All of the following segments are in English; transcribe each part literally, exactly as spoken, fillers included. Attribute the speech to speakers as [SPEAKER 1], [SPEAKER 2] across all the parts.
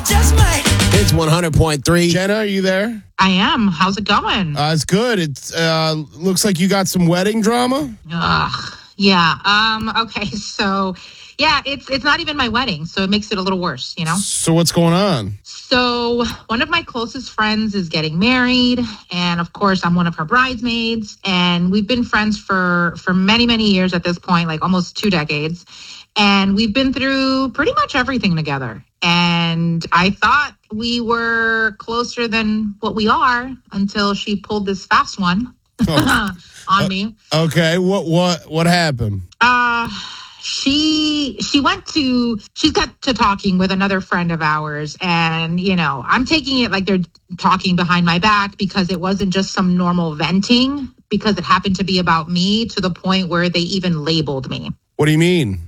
[SPEAKER 1] just might.
[SPEAKER 2] It's one hundred point three. Jenna, are you there?
[SPEAKER 3] I am. How's it going?
[SPEAKER 2] Uh, it's good. It uh, looks like you got some wedding drama.
[SPEAKER 3] Ugh. Yeah. Um. Okay. So, yeah, it's it's not even my wedding, so it makes it a little worse, you know?
[SPEAKER 2] So what's going on?
[SPEAKER 3] So one of my closest friends is getting married, and of course I'm one of her bridesmaids, and we've been friends for for many, many years at this point, like almost two decades. And we've been through pretty much everything together. And I thought we were closer than what we are until she pulled this fast one oh. on uh, me.
[SPEAKER 2] Okay, what what what happened?
[SPEAKER 3] Uh she she went to she's got to talking with another friend of ours, and you know, I'm taking it like they're talking behind my back because it wasn't just some normal venting, because it happened to be about me to the point where they even labeled me.
[SPEAKER 2] What do you mean?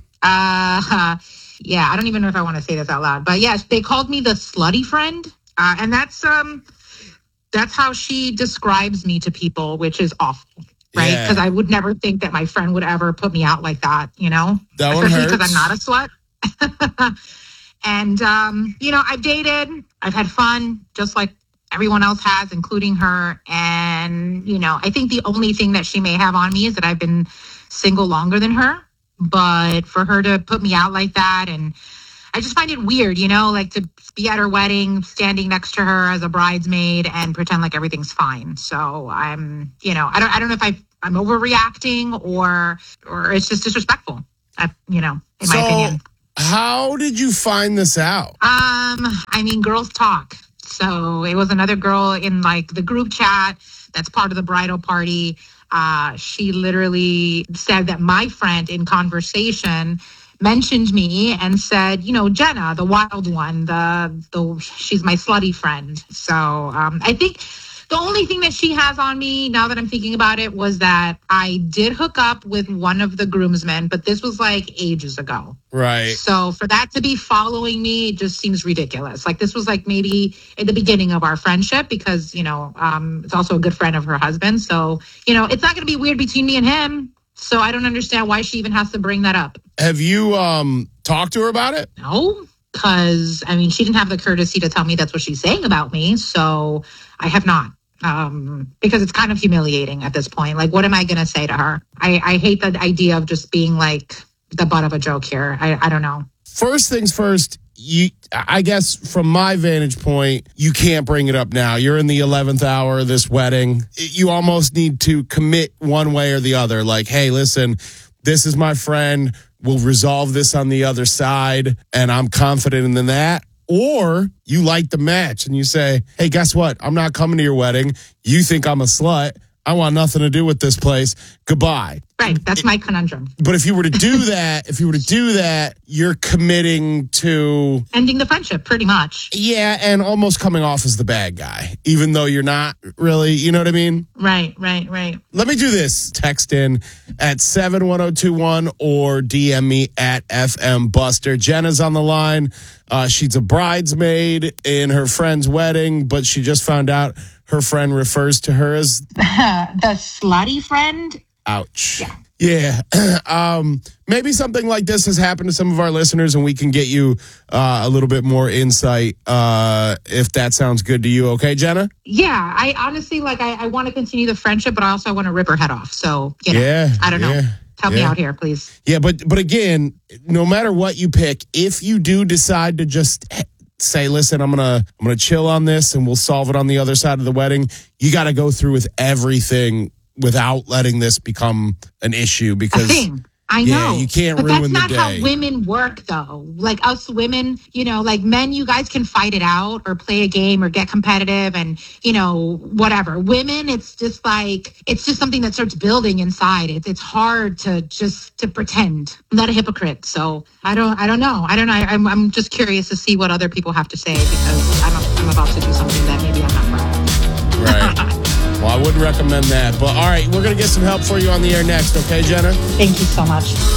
[SPEAKER 3] Uh, yeah, I don't even know if I want to say this out loud, but yes, they called me the slutty friend. Uh, and that's, um, that's how she describes me to people, which is awful, right?
[SPEAKER 2] Yeah.
[SPEAKER 3] Because I would never think that my friend would ever put me out like that, you know,
[SPEAKER 2] that one
[SPEAKER 3] especially
[SPEAKER 2] hurts.
[SPEAKER 3] Because I'm not a slut. And, um, you know, I've dated, I've had fun, just like everyone else has, including her. And, you know, I think the only thing that she may have on me is that I've been single longer than her. But for her to put me out like that, and I just find it weird, you know, like to be at her wedding, standing next to her as a bridesmaid and pretend like everything's fine. So I'm, you know, I don't, I don't know if I, I'm overreacting or, or it's just disrespectful, I, you know, in
[SPEAKER 2] so,
[SPEAKER 3] my opinion.
[SPEAKER 2] How did you find this out?
[SPEAKER 3] Um, I mean, girls talk. So it was another girl in like the group chat that's part of the bridal party. Uh, she literally said that my friend in conversation mentioned me and said, you know, Jenna, the wild one, the, the she's my slutty friend. So um, I think the only thing that she has on me, now that I'm thinking about it, was that I did hook up with one of the groomsmen, but this was like ages ago.
[SPEAKER 2] Right.
[SPEAKER 3] So for that to be following me just seems ridiculous. Like this was like maybe at the beginning of our friendship because, you know, um, it's also a good friend of her husband. So, you know, it's not going to be weird between me and him. So I don't understand why she even has to bring that up.
[SPEAKER 2] Have you um talked to her about it?
[SPEAKER 3] No, because, I mean, she didn't have the courtesy to tell me that's what she's saying about me. So I have not. Um, because it's kind of humiliating at this point. Like, what am I going to say to her? I, I hate the idea of just being like the butt of a joke here. I, I don't know.
[SPEAKER 2] First things first, you, I guess from my vantage point, you can't bring it up now. You're in the eleventh hour of this wedding. You almost need to commit one way or the other. Like, hey, listen, this is my friend. We'll resolve this on the other side. And I'm confident in that. Or you light the match and you say, hey, guess what? I'm not coming to your wedding. You think I'm a slut. I want nothing to do with this place. Goodbye.
[SPEAKER 3] Right. That's my conundrum.
[SPEAKER 2] But if you were to do that, if you were to do that, you're committing to
[SPEAKER 3] ending the friendship pretty much.
[SPEAKER 2] Yeah. And almost coming off as the bad guy, even though you're not really, you know what I mean?
[SPEAKER 3] Right, right, right.
[SPEAKER 2] Let me do this. Text in at seven one zero two one or D M me at F M Buster. Jenna's on the line. Uh, she's a bridesmaid in her friend's wedding, but she just found out her friend refers to her as
[SPEAKER 3] the slutty friend.
[SPEAKER 2] Ouch. Yeah. yeah. um, maybe something like this has happened to some of our listeners, and we can get you uh, a little bit more insight uh, if that sounds good to you. Okay, Jenna?
[SPEAKER 3] Yeah. I honestly, like, I, I want to continue the friendship, but I also want to rip her head off. So, you know,
[SPEAKER 2] yeah,
[SPEAKER 3] I don't know.
[SPEAKER 2] Yeah.
[SPEAKER 3] Help
[SPEAKER 2] yeah.
[SPEAKER 3] me out here, please.
[SPEAKER 2] Yeah, but but again, no matter what you pick, if you do decide to just say, listen, I'm gonna I'm gonna chill on this and we'll solve it on the other side of the wedding, you got to go through with everything without letting this become an issue because.
[SPEAKER 3] A thing. I
[SPEAKER 2] yeah,
[SPEAKER 3] know.
[SPEAKER 2] you can't
[SPEAKER 3] but
[SPEAKER 2] ruin
[SPEAKER 3] that's
[SPEAKER 2] the
[SPEAKER 3] not
[SPEAKER 2] day.
[SPEAKER 3] how women work, though. Like us women, you know, like men, you guys can fight it out or play a game or get competitive and, you know, whatever. Women, it's just like, it's just something that starts building inside. It's it's hard to just to pretend. I'm not a hypocrite. So I don't I don't know. I don't know. I'm, I'm just curious to see what other people have to say because I'm, I'm about to do something that maybe I'm not proud of.
[SPEAKER 2] Right. Well, I wouldn't recommend that. But all right, we're going to get some help for you on the air next. Okay, Jenna?
[SPEAKER 3] Thank you so much.